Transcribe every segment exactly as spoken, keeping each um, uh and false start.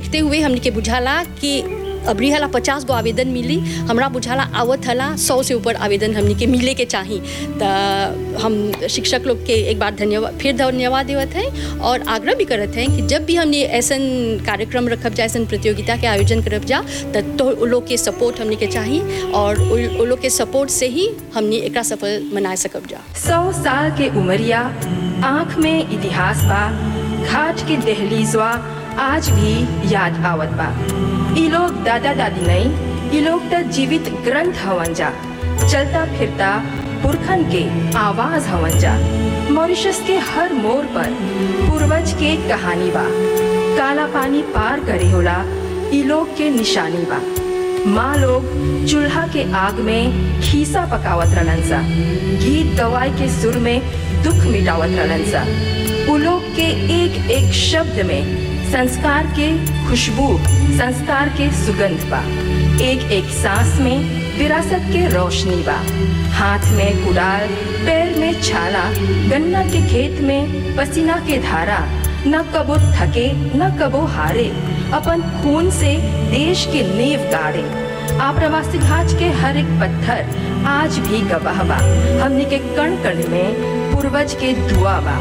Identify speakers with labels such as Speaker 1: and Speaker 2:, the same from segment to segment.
Speaker 1: देखते हुए हमने के बुझाला कि अबरी हला पचास गो आवेदन मिली, हमरा बुझाला आवत हला सौ से ऊपर आवेदन हमने के मिले के चाही। तो हम शिक्षक लोग के एक बार धन्यवाद फिर धन्यवाद देवत हैं और आग्रह भी करत हैं कि जब भी हमने ऐसन कार्यक्रम रखब जा, ऐसन प्रतियोगिता के आयोजन करब जा, तो उन लोग के सपोर्ट हमने के चाही और उन लोग के सपोर्ट से ही हमने एकरा सफल मना सकब जा।
Speaker 2: सौ साल के उमरिया, आँख में इतिहास बा, घाट के दहलीजवा आज भी याद आवत बा। ई लोग दादा दादी नहीं, ई लोग त जीवित ग्रंथ हवन जा, चलता फिरता पुरखन के आवाज हवन जा। मॉरिशस के हर मोड़ पर पूर्वज के कहानी बा, काला पानी पार करे होला ई लोग के निशानी बा। माँ लोग चूल्हा के आग में खीसा पकावत रहलन सा, गीत गवाई के सुर में दुख मिटावत रहलन सा। उ लोग के एक एक शब्द में संस्कार के खुशबू, संस्कार के सुगंध बा। एक एक सांस में विरासत के रोशनी बा। हाथ में कुदाल, पैर में छाला, गन्ना के खेत में पसीना के धारा। न कबो थके न कबो हारे, अपन खून से देश के नींव गाड़े। आप्रवासी घाट के हर एक पत्थर आज भी गवाह बा। हमने के कण कण में पूर्वज के दुआ बा।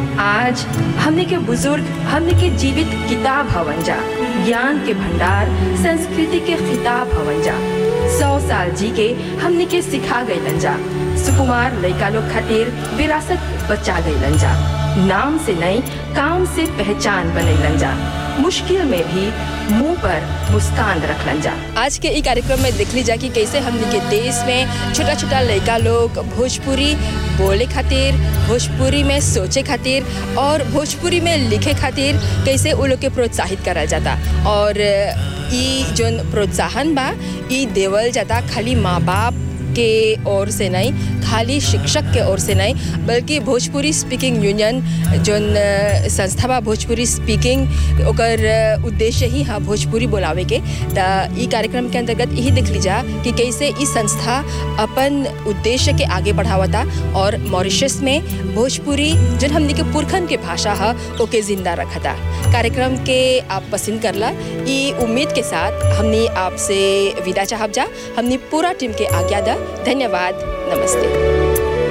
Speaker 2: आज हमने के बुजुर्ग हमने के जीवित किताब हवन जा, ज्ञान के भंडार, संस्कृति के खिताब हवन जा। सौ साल जी के हमने के सिखा गईलन जा, सुकुमार लइका लोग खातिर विरासत बचा गईलन जा। नाम से नहीं काम से पहचान बनैलन जा, मुश्किल में भी मुंह पर मुस्कान रखलन जा।
Speaker 3: आज के ई कार्यक्रम में देख ली जा कि कैसे हमने के देश में छोटा छोटा लड़का लोग भोजपुरी बोले खातिर, भोजपुरी में सोचे खातिर और भोजपुरी में लिखे खातिर कैसे वो लोग के प्रोत्साहित करा जाता। और ई जोन प्रोत्साहन बा ई देवल जाता खाली माँ बाप के ओर से नहीं, खाली शिक्षक के ओर से नहीं, बल्कि भोजपुरी स्पीकिंग यूनियन जोन संस्था बा भोजपुरी स्पीकिंग ओकर उद्देश्य ही हाँ भोजपुरी बोलावे के। त ई कार्यक्रम के अंतर्गत यही देख लीजा कि कैसे ई संस्था अपन उद्देश्य के आगे बढ़ावता और मॉरिशस में भोजपुरी जोन हमने के पुरखन के भाषा है ओके जिंदा रखता। कार्यक्रम के आप पसंद करला ई उम्मीद के साथ हमने आपसे विदा चाहब जा। हमने पूरा टीम के आज्ञा दा। धन्यवाद, नमस्ते।